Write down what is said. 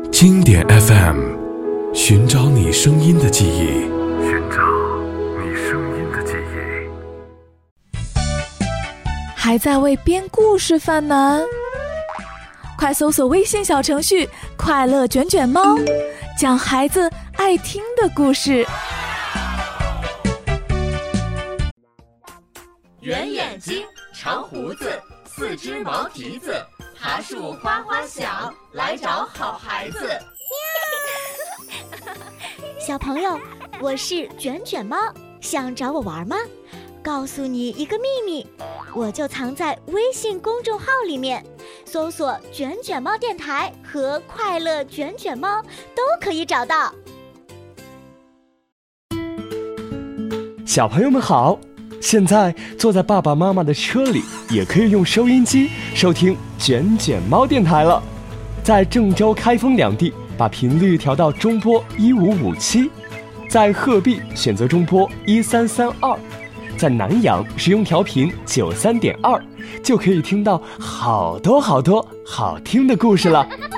经典 FM， 寻找你声音的记忆，寻找你声音的记忆。 还在为编故事犯难？快搜索微信小程序快乐卷卷猫，讲孩子爱听的故事。 圆眼睛，长胡子，四只毛蹄子，爬树哗哗响，来找好孩子。 小朋友，我是卷卷猫，想找我玩吗？告诉你一个秘密，我就藏在微信公众号里面，搜索卷卷猫电台和快乐卷卷猫都可以找到。 小朋友们好，现在坐在爸爸妈妈的车里，也可以用收音机收听卷卷猫电台了。在郑州、开封两地，把频率调到中波1557；在鹤壁选择中波1332；在南阳使用调频93.2，就可以听到好多好听的故事了。